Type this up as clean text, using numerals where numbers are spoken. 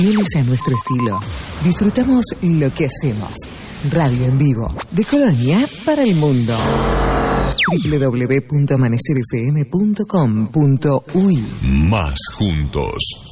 Fieles a nuestro estilo, disfrutamos lo que hacemos. Radio en vivo, de Colonia para el mundo. www.amanecerfm.com.uy. Más juntos.